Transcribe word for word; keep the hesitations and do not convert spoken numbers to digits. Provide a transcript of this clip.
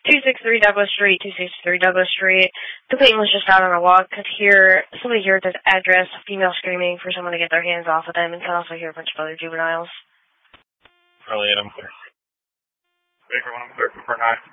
two sixty-three Douglas Street, two sixty-three Douglas Street. The Clayton was just out on a walk. Could hear somebody here at this address, a female screaming for someone to get their hands off of them, and could also hear a bunch of other juveniles. Elliot, I'm clear. Baker, I'm clear for nine.